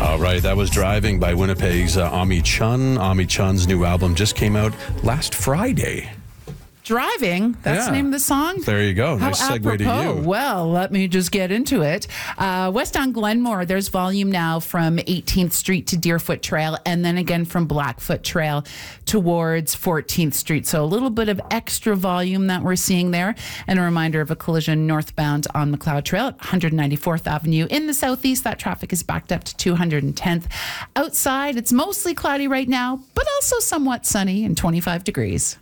All right, that was Driving by Winnipeg's Ami Chun. Ami Chun's new album just came out last Friday. Driving, that's the name of the song? There you go. Nice segue to you. Well, let me just get into it. West on Glenmore, there's volume now from 18th Street to Deerfoot Trail, and then again from Blackfoot Trail towards 14th Street. So a little bit of extra volume that we're seeing there. And a reminder of a collision northbound on McLeod Trail at 194th Avenue. In the southeast, that traffic is backed up to 210th. Outside, it's mostly cloudy right now, but also somewhat sunny and 25 degrees.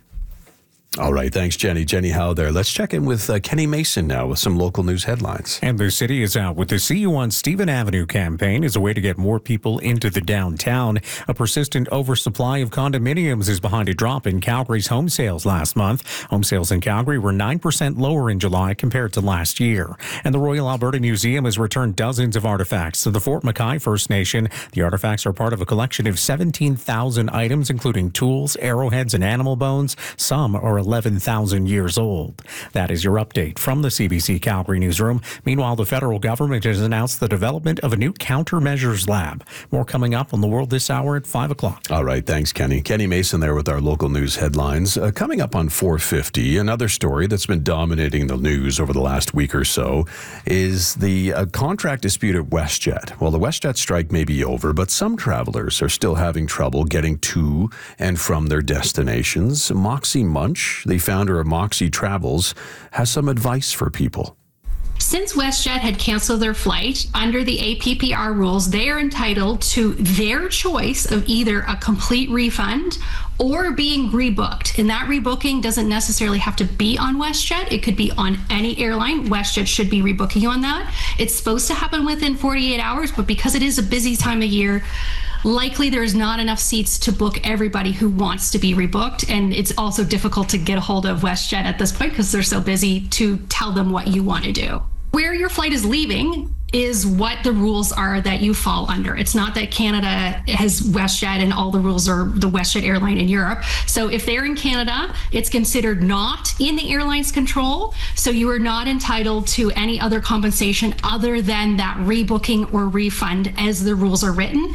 All right, thanks, Jenny. Jenny Howe there. Let's check in with Kenny Mason now with some local news headlines. And the city is out with the See You on Stephen Avenue campaign as a way to get more people into the downtown. A persistent oversupply of condominiums is behind a drop in Calgary's home sales last month. Home sales in Calgary were 9% lower in July compared to last year. And the Royal Alberta Museum has returned dozens of artifacts to the Fort Mackay First Nation. The artifacts are part of a collection of 17,000 items, including tools, arrowheads, and animal bones. Some are 11,000 years old. That is your update from the CBC Calgary newsroom. Meanwhile, the federal government has announced the development of a new countermeasures lab. More coming up on The World this hour at 5 o'clock. All right, thanks, Kenny. Kenny Mason there with our local news headlines. Coming up on 4:50, another story that's been dominating the news over the last week or so is the contract dispute at WestJet. Well, the WestJet strike may be over, but some travelers are still having trouble getting to and from their destinations. Moxie Munch, the founder of Moxie Travels, has some advice for people. Since WestJet had canceled their flight, under the APPR rules, they are entitled to their choice of either a complete refund or being rebooked. And that rebooking doesn't necessarily have to be on WestJet. It could be on any airline. WestJet should be rebooking you on that. It's supposed to happen within 48 hours, but because it is a busy time of year, likely there's not enough seats to book everybody who wants to be rebooked. And it's also difficult to get a hold of WestJet at this point because they're so busy to tell them what you want to do. Where your flight is leaving is what the rules are that you fall under. It's not that Canada has WestJet and all the rules are the WestJet airline in Europe. So if they're in Canada, it's considered not in the airline's control. So you are not entitled to any other compensation other than that rebooking or refund as the rules are written.